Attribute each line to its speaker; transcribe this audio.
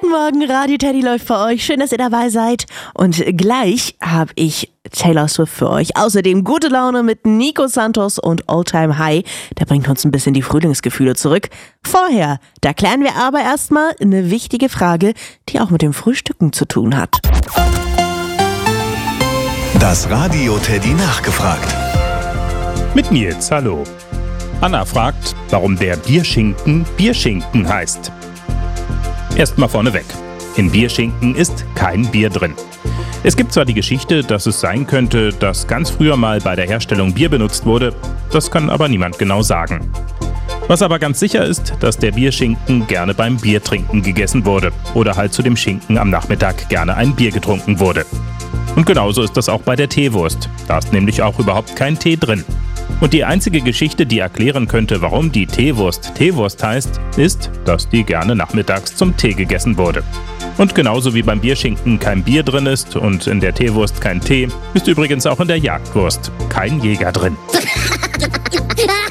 Speaker 1: Guten Morgen, Radio Teddy läuft für euch. Schön, dass ihr dabei seid. Und gleich habe ich Taylor Swift für euch. Außerdem gute Laune mit Nico Santos und All Time High. Der bringt uns ein bisschen die Frühlingsgefühle zurück. Vorher, da klären wir aber erstmal eine wichtige Frage, die auch mit dem Frühstücken zu tun hat.
Speaker 2: Das Radio Teddy nachgefragt.
Speaker 3: Mit Nils, hallo. Anna fragt, warum der Bierschinken Bierschinken heißt. Erstmal vorneweg. In Bierschinken ist kein Bier drin. Es gibt zwar die Geschichte, dass es sein könnte, dass ganz früher mal bei der Herstellung Bier benutzt wurde, das kann aber niemand genau sagen. Was aber ganz sicher ist, dass der Bierschinken gerne beim Biertrinken gegessen wurde oder halt zu dem Schinken am Nachmittag gerne ein Bier getrunken wurde. Und genauso ist das auch bei der Teewurst. Da ist nämlich auch überhaupt kein Tee drin. Und die einzige Geschichte, die erklären könnte, warum die Teewurst Teewurst heißt, ist, dass die gerne nachmittags zum Tee gegessen wurde. Und genauso wie beim Bierschinken kein Bier drin ist und in der Teewurst kein Tee, ist übrigens auch in der Jagdwurst kein Jäger drin.